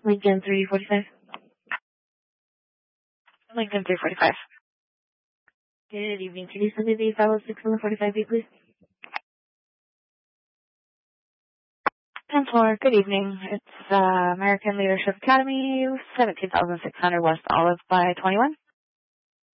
Lincoln 345. Lincoln 345. Good evening. Can you send me the 506 on the 45B, please? 10-4, good evening. It's American Leadership Academy, 17,600 West Olive by 21.